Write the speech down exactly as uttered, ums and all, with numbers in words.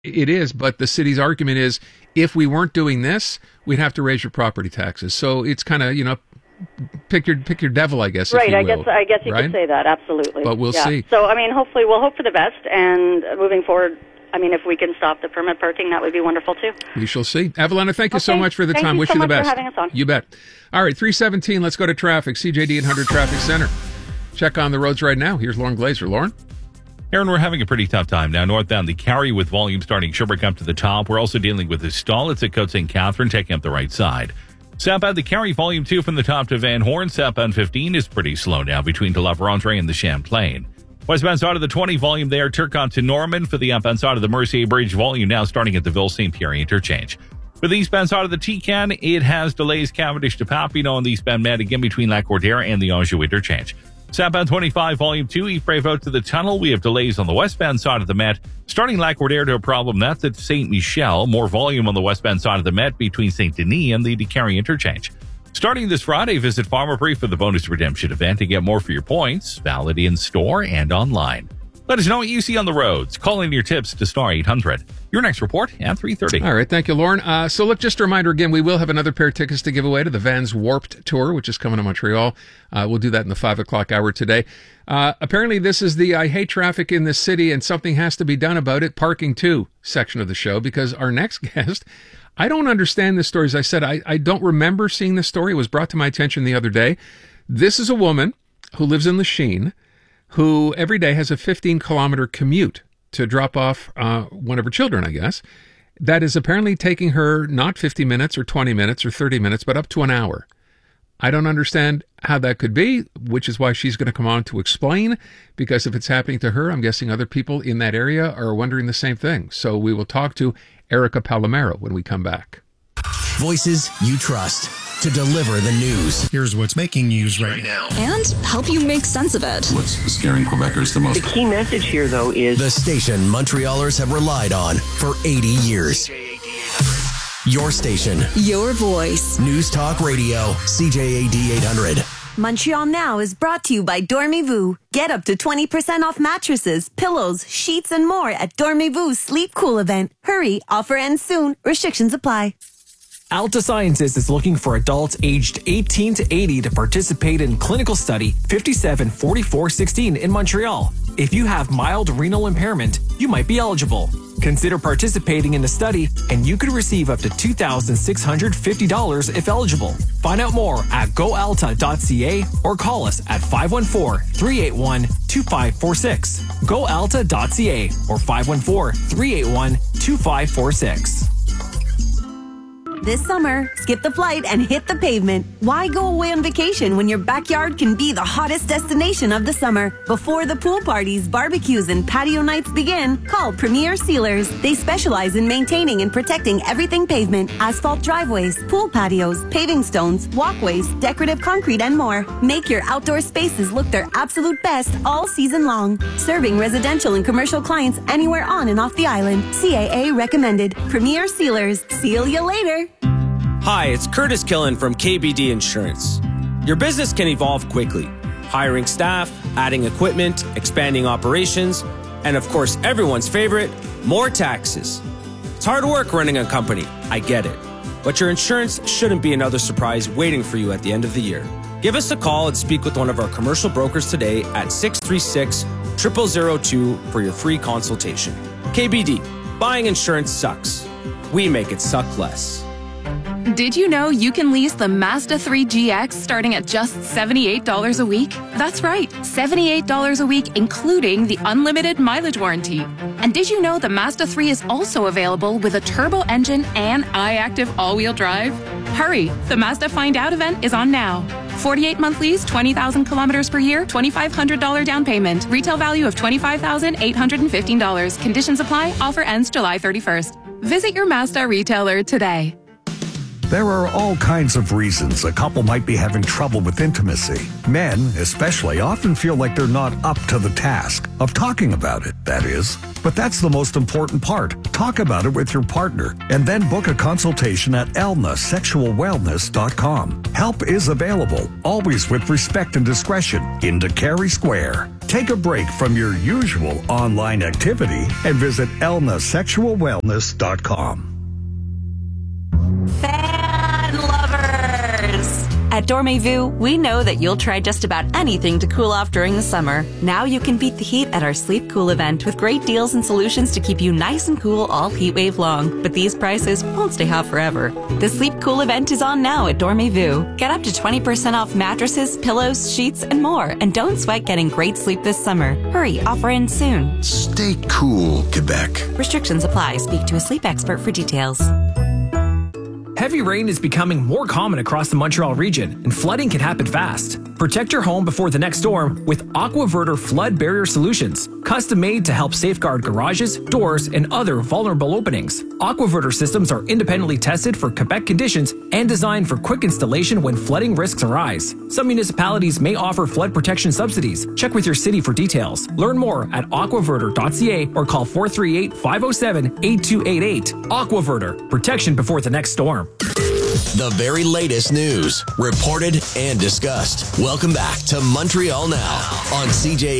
It is, but the city's argument is if we weren't doing this, we'd have to raise your property taxes. So it's kind of, you know, pick your pick your devil, I guess. Right, if you I will, guess I guess you right? could say that, absolutely. But we'll yeah. see. So, I mean, hopefully we'll hope for the best, and moving forward, I mean, if we can stop the permit parking, that would be wonderful, too. We shall see. Evelina, thank you okay. so much for the thank time. You Wish so you the much best. for having us on. You bet. All right, three seventeen, let's go to traffic. C J D eight hundred Traffic Center. Check on the roads right now. Here's Lauren Glazer. Lauren? Aaron, we're having a pretty tough time now. Northbound, the Carry with volume starting Sherbrooke up to the top. We're also dealing with a stall. It's at Côte Saint Catherine, taking up the right side. Southbound, the Carry volume two from the top to Van Horn. Southbound fifteen is pretty slow now between De La Vérendrye and the Champlain. Westbound side of the twenty volume there, Turcotte to Norman. For the outbound side of the Mercier Bridge volume now starting at the Ville Saint Pierre interchange. For the eastbound side of the T-Can, it has delays Cavendish to Papineau on the eastbound Med again between Lac-Cordère and the Anjou interchange. Southbound twenty-five, volume two, Yves Prévost to the tunnel. We have delays on the westbound side of the Met. Starting Lac-Cordère to a problem, that's at Saint Michel. More volume on the westbound side of the Met between Saint Denis and the DeCarry interchange. Starting this Friday, visit Pharmaprix for the bonus redemption event to get more for your points. Valid in store and online. Let us know what you see on the roads. Call in your tips to star eight hundred. Your next report at three thirty. All right. Thank you, Lauren. Uh, so look, just a reminder again, we will have another pair of tickets to give away to the Vans Warped Tour, which is coming to Montreal. Uh, we'll do that in the five o'clock hour today. Uh, apparently, this is the I hate traffic in this city and something has to be done about it, parking too section of the show, because our next guest, I don't understand this story. As I said, I, I don't remember seeing this story. It was brought to my attention the other day. This is a woman who lives in Lachine, who every day has a fifteen kilometer commute to drop off uh, one of her children, I guess. That is apparently taking her not fifty minutes or twenty minutes or thirty minutes, but up to an hour. I don't understand how that could be, which is why she's going to come on to explain, because if it's happening to her, I'm guessing other people in that area are wondering the same thing. So we will talk to Erica Palomero when we come back. Voices you trust to deliver the news. Here's what's making news right now. And help you make sense of it. What's scaring Quebecers the most? The key message here, though, is the station Montrealers have relied on for eighty years. Your station. Your voice. News Talk Radio. C J A D eight hundred. Montreal Now is brought to you by Dormez-vous. Get up to twenty percent off mattresses, pillows, sheets, and more at Dormez-vous Sleep Cool event. Hurry, offer ends soon. Restrictions apply. Alta Sciences is looking for adults aged eighteen to eighty to participate in clinical study fifty-seven forty-four sixteen in Montreal. If you have mild renal impairment, you might be eligible. Consider participating in the study, and you could receive up to two thousand six hundred fifty dollars if eligible. Find out more at go alta dot c a or call us at five one four, three eight one, two five four six. go alta dot c a or five one four, three eight one, two five four six. This summer, skip the flight and hit the pavement. Why go away on vacation when your backyard can be the hottest destination of the summer? Before the pool parties, barbecues, and patio nights begin, call Premier Sealers. They specialize in maintaining and protecting everything pavement, asphalt driveways, pool patios, paving stones, walkways, decorative concrete, and more. Make your outdoor spaces look their absolute best all season long. Serving residential and commercial clients anywhere on and off the island. C A A recommended. Premier Sealers. Seal you later. Hi, it's Curtis Killen from K B D Insurance. Your business can evolve quickly. Hiring staff, adding equipment, expanding operations, and of course, everyone's favorite, more taxes. It's hard work running a company, I get it. But your insurance shouldn't be another surprise waiting for you at the end of the year. Give us a call and speak with one of our commercial brokers today at six three six, zero zero zero two for your free consultation. K B D, buying insurance sucks. We make it suck less. Did you know you can lease the Mazda three G X starting at just seventy-eight dollars a week? That's right, seventy-eight dollars a week, including the unlimited mileage warranty. And did you know the Mazda three is also available with a turbo engine and iActive all-wheel drive? Hurry, the Mazda Find Out event is on now. forty-eight month lease, twenty thousand kilometers per year, two thousand five hundred dollars down payment. Retail value of twenty-five thousand eight hundred fifteen dollars. Conditions apply. Offer ends July thirty-first. Visit your Mazda retailer today. There are all kinds of reasons a couple might be having trouble with intimacy. Men, especially, often feel like they're not up to the task of talking about it, that is. But that's the most important part. Talk about it with your partner and then book a consultation at elna sexual wellness dot com. Help is available, always with respect and discretion, in DeCarry Square. Take a break from your usual online activity and visit elna sexual wellness dot com. Fan lovers! At Dormez-vous, we know that you'll try just about anything to cool off during the summer. Now you can beat the heat at our Sleep Cool event with great deals and solutions to keep you nice and cool all heat wave long. But these prices won't stay hot forever. The Sleep Cool event is on now at Dormez-vous. Get up to twenty percent off mattresses, pillows, sheets, and more. And don't sweat getting great sleep this summer. Hurry, offer ends soon. Stay cool, Quebec. Restrictions apply. Speak to a sleep expert for details. Heavy rain is becoming more common across the Montreal region, and flooding can happen fast. Protect your home before the next storm with AquaVerter Flood Barrier Solutions, custom made to help safeguard garages, doors, and other vulnerable openings. AquaVerter systems are independently tested for Quebec conditions and designed for quick installation when flooding risks arise. Some municipalities may offer flood protection subsidies. Check with your city for details. Learn more at aquaverter dot c a or call four three eight, five oh seven, eight two eight eight. AquaVerter, protection before the next storm. The very latest news, reported and discussed. Welcome back to Montreal Now on C J